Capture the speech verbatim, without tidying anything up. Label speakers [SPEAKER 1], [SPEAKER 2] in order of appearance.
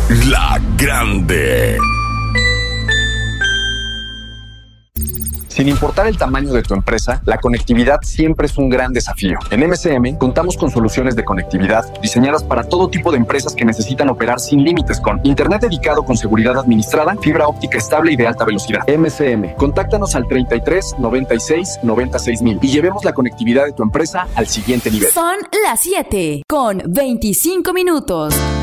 [SPEAKER 1] La Grande.
[SPEAKER 2] Sin importar el tamaño de tu empresa, la conectividad siempre es un gran desafío. En M C M contamos con soluciones de conectividad diseñadas para todo tipo de empresas que necesitan operar sin límites con internet dedicado con seguridad administrada, fibra óptica estable y de alta velocidad. M C M, contáctanos al treinta y tres, noventa y seis, noventa y seis mil y llevemos la conectividad de tu empresa al siguiente nivel.
[SPEAKER 3] Son las siete con veinticinco minutos.